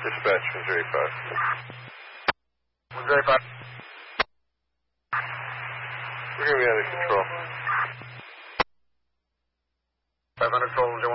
Dispatch, Missouri 5. Missouri 5. We're going to be under control. 500 total,